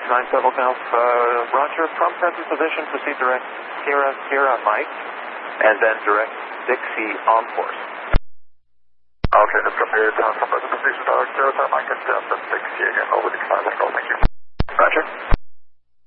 697 Golf, Roger, from present position, proceed direct Sierra Mike, and then direct Dixie on course. Okay, just come here, from present position, Sierra Mike, and